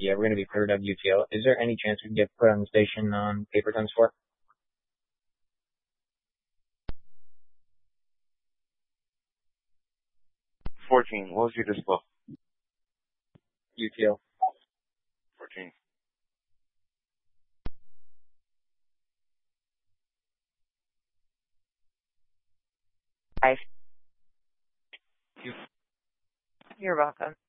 Yeah, we're going to be cleared of UTL. Is there any chance we can get put on the station on paper times 4? 14. What was your dispo? UTL. 14. You're welcome.